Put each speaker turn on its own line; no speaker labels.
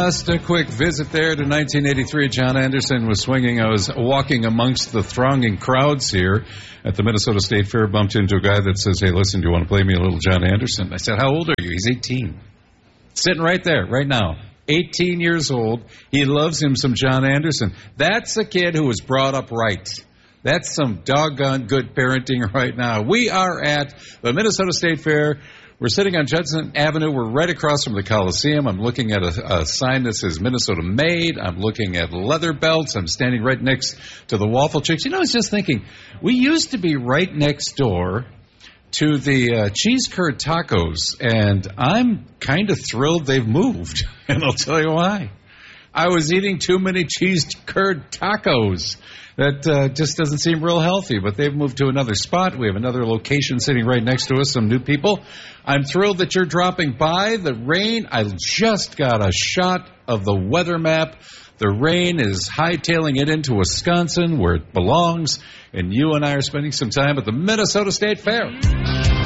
Just a quick visit there to 1983. John Anderson was swinging. I was walking amongst the thronging crowds here at the Minnesota State Fair. Bumped into a guy that says, "Hey, listen, do you want to play me a little John Anderson?" I said, "How old are you?" He's 18. Sitting right there, right now. 18 years old. He loves him some John Anderson. That's a kid who was brought up right. That's some doggone good parenting right now. We are at the Minnesota State Fair. We're sitting on Judson Avenue. We're right across from the Coliseum. I'm looking at a sign that says Minnesota Made. I'm looking at leather belts. I'm standing right next to the Waffle Chicks. You know, I was just thinking, we used to be right next door to the cheese curd tacos, and I'm kind of thrilled they've moved, and I'll tell you why. I was eating too many cheese curd tacos. That just doesn't seem real healthy, but they've moved to another spot. We have another location sitting right next to us, some new people. I'm thrilled that you're dropping by. The rain, I just got a shot of the weather map. The rain is hightailing it into Wisconsin, where it belongs, and you and I are spending some time at the Minnesota State Fair.